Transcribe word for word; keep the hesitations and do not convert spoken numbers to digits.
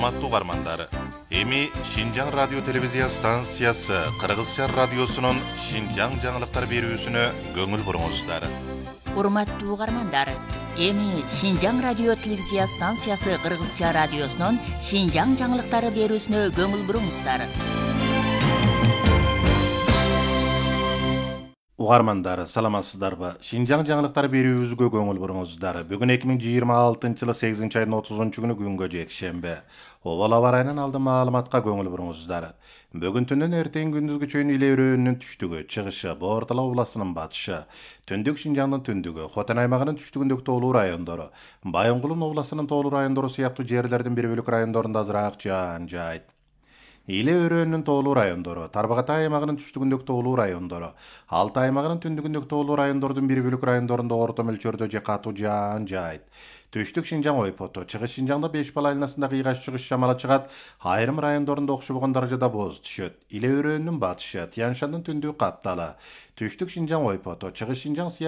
Урматтуу угармандар, эми Шинжаң радио телевизия станциясы Кыргызча радиосунун Шинжаң жаңылыктар берүүсүнө көңүл буруңуздар. Урматтуу угармандар, эми Шинжаң радио телевизия станциясы Кыргызча радиосунун Шинжаң жаңылыктары берүүсүнө көңүл буруңуздар. Угармандар, саламатсыздарбы? Шинжаң жаңылыктар берүүбүзгө көңүл буруңуздар. Бүгүн эки миң жыйырма алтынчы жылы сегизинчи айдын отузунчу күнү күнгө жекшемби. Обол аба ырайынан алдын маалыматка көңүл буруңуздар. Бүгүн түндөн эртең күндүзгү чейин иле өрөөнүн түштүгү, чыгышы, Боортала областынын батышы, Түндүк Шинжаңдын түндүгү, Хотан аймагынын түштүгүндөгү тоолуу райондору, Байынгулун областынын тоолуу райондору сыяктуу жерлердин бир бөлүк райондорунда азыраак жаан жаайт. Иле өрөөнүн тоолуу райондору, Тарбагатай аймагынын түштүгүндөгү тоолуу райондору, Алтай аймагынын түндүгүндөгү тоолуу райондордун бир бөлүк райондорунда орто мөлчөрдө же катуу жаан жаайт. Түштүк Шинжаң ойпоту, Чыгыш Шинжаңда беш бал айланасында кыйгаш чыгыш шамалы чыгат, айрым райондорунда окшобогон даражада боз түшөт. Иле өрөөнүн батышы, Тянь Шандын түндүгү катталы. Түштүк Шинжаң ойпоту, Чыгыш Шинжаң